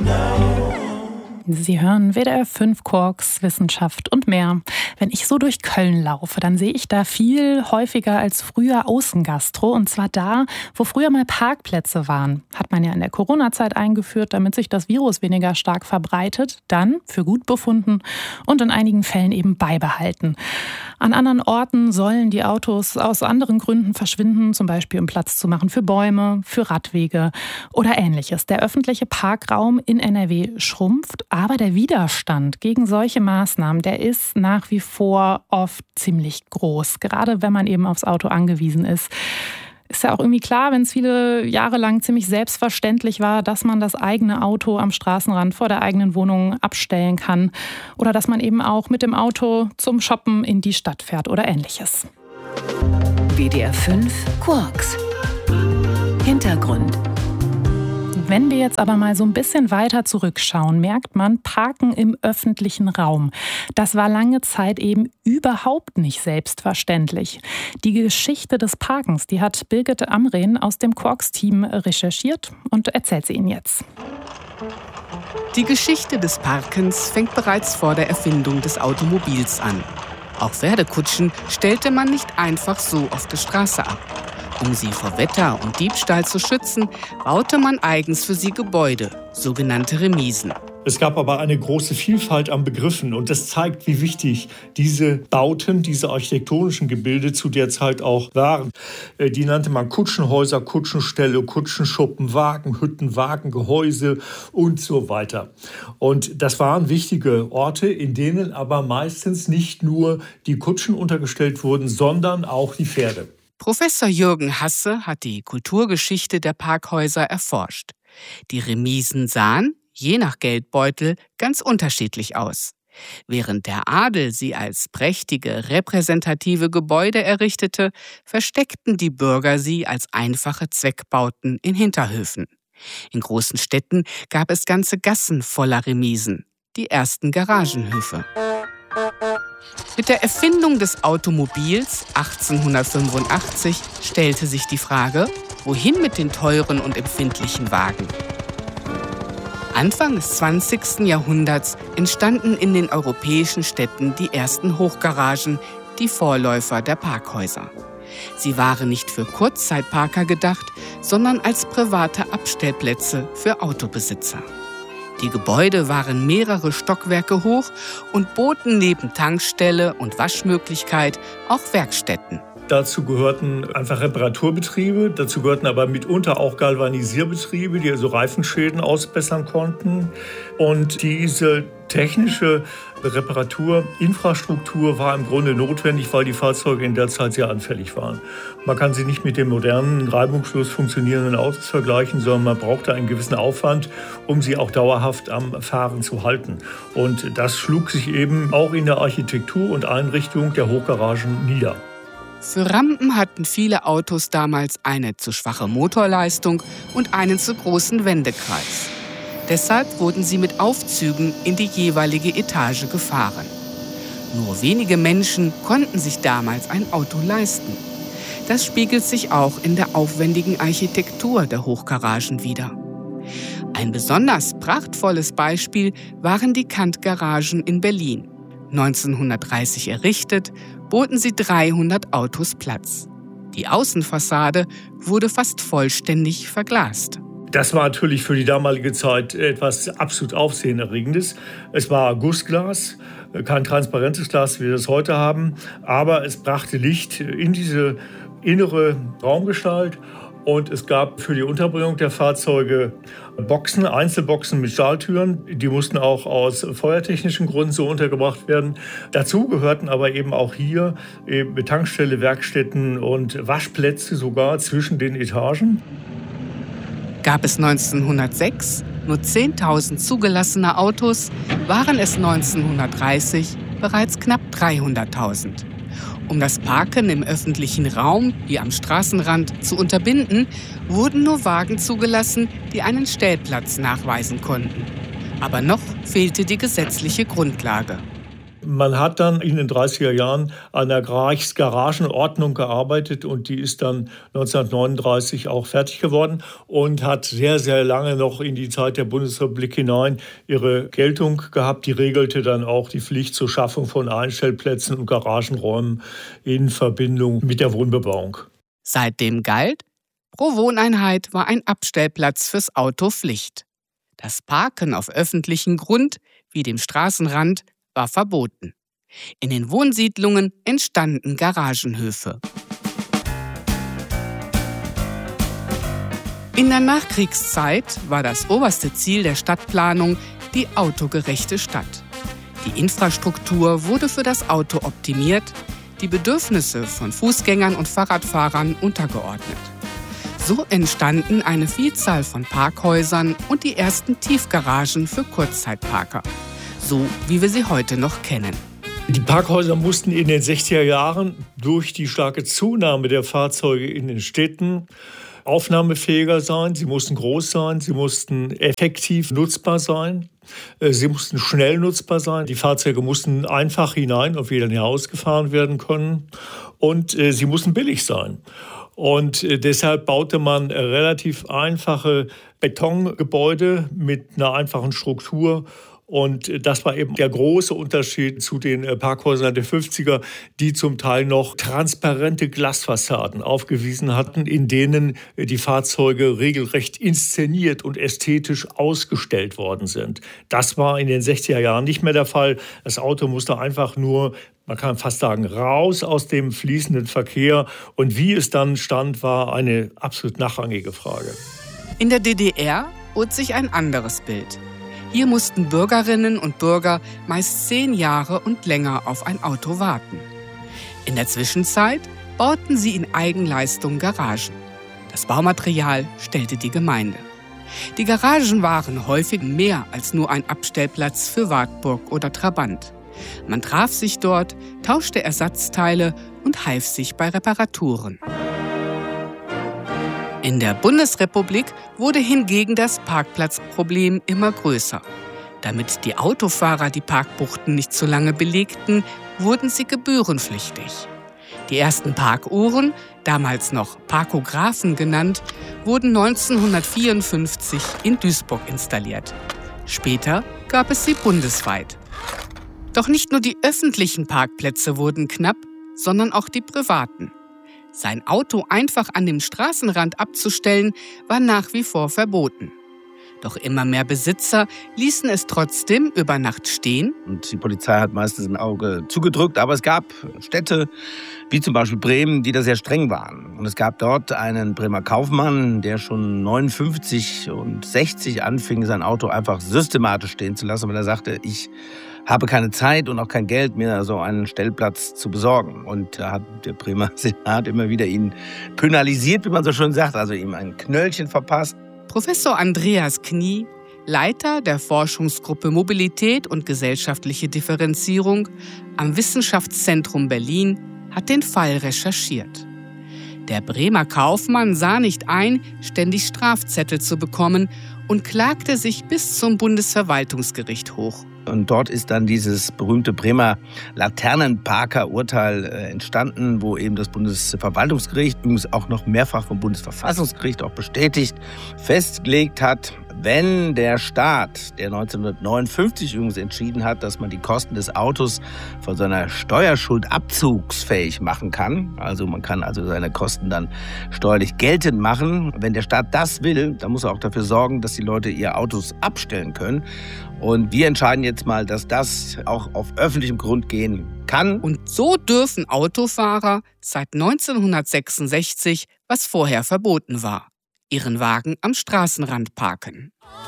Sie hören WDR 5 Quarks, Wissenschaft und mehr. Wenn ich so durch Köln laufe, dann sehe ich da viel häufiger als früher Außengastro. Und zwar da, wo früher mal Parkplätze waren. Hat man ja in der Corona-Zeit eingeführt, damit sich das Virus weniger stark verbreitet. Dann für gut befunden und in einigen Fällen eben beibehalten. An anderen Orten sollen die Autos aus anderen Gründen verschwinden, zum Beispiel um Platz zu machen für Bäume, für Radwege oder Ähnliches. Der öffentliche Parkraum in NRW schrumpft, aber der Widerstand gegen solche Maßnahmen, der ist nach wie vor oft ziemlich groß, gerade wenn man eben aufs Auto angewiesen ist. Ist ja auch irgendwie klar, wenn es viele Jahre lang ziemlich selbstverständlich war, dass man das eigene Auto am Straßenrand vor der eigenen Wohnung abstellen kann oder dass man eben auch mit dem Auto zum Shoppen in die Stadt fährt oder Ähnliches. WDR 5 Quarks. Hintergrund. Wenn wir jetzt aber mal so ein bisschen weiter zurückschauen, merkt man, Parken im öffentlichen Raum. Das war lange Zeit eben überhaupt nicht selbstverständlich. Die Geschichte des Parkens, die hat Birgit Amrehn aus dem Quarks-Team recherchiert und erzählt sie Ihnen jetzt. Die Geschichte des Parkens fängt bereits vor der Erfindung des Automobils an. Auch Pferdekutschen stellte man nicht einfach so auf der Straße ab. Um sie vor Wetter und Diebstahl zu schützen, baute man eigens für sie Gebäude, sogenannte Remisen. Es gab aber eine große Vielfalt an Begriffen und das zeigt, wie wichtig diese Bauten, diese architektonischen Gebilde zu der Zeit auch waren. Die nannte man Kutschenhäuser, Kutschenställe, Kutschenschuppen, Wagenhütten, Wagengehäuse und so weiter. Und das waren wichtige Orte, in denen aber meistens nicht nur die Kutschen untergestellt wurden, sondern auch die Pferde. Professor Jürgen Hasse hat die Kulturgeschichte der Parkhäuser erforscht. Die Remisen sahen, je nach Geldbeutel, ganz unterschiedlich aus. Während der Adel sie als prächtige, repräsentative Gebäude errichtete, versteckten die Bürger sie als einfache Zweckbauten in Hinterhöfen. In großen Städten gab es ganze Gassen voller Remisen, die ersten Garagenhöfe. Mit der Erfindung des Automobils 1885 stellte sich die Frage, wohin mit den teuren und empfindlichen Wagen? Anfang des 20. Jahrhunderts entstanden in den europäischen Städten die ersten Hochgaragen, die Vorläufer der Parkhäuser. Sie waren nicht für Kurzzeitparker gedacht, sondern als private Abstellplätze für Autobesitzer. Die Gebäude waren mehrere Stockwerke hoch und boten neben Tankstelle und Waschmöglichkeit auch Werkstätten. Dazu gehörten einfach Reparaturbetriebe, dazu gehörten aber mitunter auch Galvanisierbetriebe, die also Reifenschäden ausbessern konnten. Und diese technische Reparaturinfrastruktur war im Grunde notwendig, weil die Fahrzeuge in der Zeit sehr anfällig waren. Man kann sie nicht mit den modernen, reibungslos funktionierenden Autos vergleichen, sondern man brauchte einen gewissen Aufwand, um sie auch dauerhaft am Fahren zu halten. Und das schlug sich eben auch in der Architektur und Einrichtung der Hochgaragen nieder. Für Rampen hatten viele Autos damals eine zu schwache Motorleistung und einen zu großen Wendekreis. Deshalb wurden sie mit Aufzügen in die jeweilige Etage gefahren. Nur wenige Menschen konnten sich damals ein Auto leisten. Das spiegelt sich auch in der aufwendigen Architektur der Hochgaragen wider. Ein besonders prachtvolles Beispiel waren die Kant-Garagen in Berlin. 1930 errichtet, boten sie 300 Autos Platz. Die Außenfassade wurde fast vollständig verglast. Das war natürlich für die damalige Zeit etwas absolut Aufsehenerregendes. Es war Gussglas, kein transparentes Glas, wie wir das heute haben, aber es brachte Licht in diese innere Raumgestalt. Und es gab für die Unterbringung der Fahrzeuge Boxen, Einzelboxen mit Stahltüren. Die mussten auch aus feuertechnischen Gründen so untergebracht werden. Dazu gehörten aber eben auch hier Tankstelle, Werkstätten und Waschplätze sogar zwischen den Etagen. Gab es 1906 nur 10.000 zugelassene Autos, waren es 1930 bereits knapp 300.000. Um das Parken im öffentlichen Raum, wie am Straßenrand, zu unterbinden, wurden nur Wagen zugelassen, die einen Stellplatz nachweisen konnten. Aber noch fehlte die gesetzliche Grundlage. Man hat dann in den 30er Jahren an der Reichsgaragenordnung gearbeitet und die ist dann 1939 auch fertig geworden und hat sehr, sehr lange noch in die Zeit der Bundesrepublik hinein ihre Geltung gehabt. Die regelte dann auch die Pflicht zur Schaffung von Einstellplätzen und Garagenräumen in Verbindung mit der Wohnbebauung. Seitdem galt, pro Wohneinheit war ein Abstellplatz fürs Auto Pflicht. Das Parken auf öffentlichem Grund, wie dem Straßenrand, war verboten. In den Wohnsiedlungen entstanden Garagenhöfe. In der Nachkriegszeit war das oberste Ziel der Stadtplanung die autogerechte Stadt. Die Infrastruktur wurde für das Auto optimiert, die Bedürfnisse von Fußgängern und Fahrradfahrern untergeordnet. So entstanden eine Vielzahl von Parkhäusern und die ersten Tiefgaragen für Kurzzeitparker, so wie wir sie heute noch kennen. Die Parkhäuser mussten in den 60er Jahren durch die starke Zunahme der Fahrzeuge in den Städten aufnahmefähiger sein, sie mussten groß sein, sie mussten effektiv nutzbar sein, sie mussten schnell nutzbar sein, die Fahrzeuge mussten einfach hinein und wieder hinausgefahren werden können und sie mussten billig sein. Und deshalb baute man relativ einfache Betongebäude mit einer einfachen Struktur. Und das war eben der große Unterschied zu den Parkhäusern der 50er, die zum Teil noch transparente Glasfassaden aufgewiesen hatten, in denen die Fahrzeuge regelrecht inszeniert und ästhetisch ausgestellt worden sind. Das war in den 60er Jahren nicht mehr der Fall. Das Auto musste einfach nur, man kann fast sagen, raus aus dem fließenden Verkehr. Und wie es dann stand, war eine absolut nachrangige Frage. In der DDR bot sich ein anderes Bild. Hier mussten Bürgerinnen und Bürger meist 10 Jahre und länger auf ein Auto warten. In der Zwischenzeit bauten sie in Eigenleistung Garagen. Das Baumaterial stellte die Gemeinde. Die Garagen waren häufig mehr als nur ein Abstellplatz für Wartburg oder Trabant. Man traf sich dort, tauschte Ersatzteile und half sich bei Reparaturen. In der Bundesrepublik wurde hingegen das Parkplatzproblem immer größer. Damit die Autofahrer die Parkbuchten nicht zu lange belegten, wurden sie gebührenpflichtig. Die ersten Parkuhren, damals noch Parkographen genannt, wurden 1954 in Duisburg installiert. Später gab es sie bundesweit. Doch nicht nur die öffentlichen Parkplätze wurden knapp, sondern auch die privaten. Sein Auto einfach an dem Straßenrand abzustellen, war nach wie vor verboten. Doch immer mehr Besitzer ließen es trotzdem über Nacht stehen. Und die Polizei hat meistens ein Auge zugedrückt. Aber es gab Städte, wie zum Beispiel Bremen, die da sehr streng waren. Und es gab dort einen Bremer Kaufmann, der schon 59 und 60 anfing, sein Auto einfach systematisch stehen zu lassen, weil er sagte, ich habe keine Zeit und auch kein Geld, mir so einen Stellplatz zu besorgen. Und da hat der Bremer Senat immer wieder ihn penalisiert, wie man so schön sagt, also ihm ein Knöllchen verpasst. Professor Andreas Knie, Leiter der Forschungsgruppe Mobilität und gesellschaftliche Differenzierung am Wissenschaftszentrum Berlin, hat den Fall recherchiert. Der Bremer Kaufmann sah nicht ein, ständig Strafzettel zu bekommen und klagte sich bis zum Bundesverwaltungsgericht hoch. Und dort ist dann dieses berühmte Bremer Laternenparker-Urteil entstanden, wo eben das Bundesverwaltungsgericht, übrigens auch noch mehrfach vom Bundesverfassungsgericht auch bestätigt, festgelegt hat, wenn der Staat, der 1959 übrigens entschieden hat, dass man die Kosten des Autos von seiner Steuerschuld abzugsfähig machen kann, also man kann also seine Kosten dann steuerlich geltend machen, wenn der Staat das will, dann muss er auch dafür sorgen, dass die Leute ihre Autos abstellen können. Und wir entscheiden jetzt mal, dass das auch auf öffentlichem Grund gehen kann. Und so dürfen Autofahrer seit 1966, was vorher verboten war, ihren Wagen am Straßenrand parken.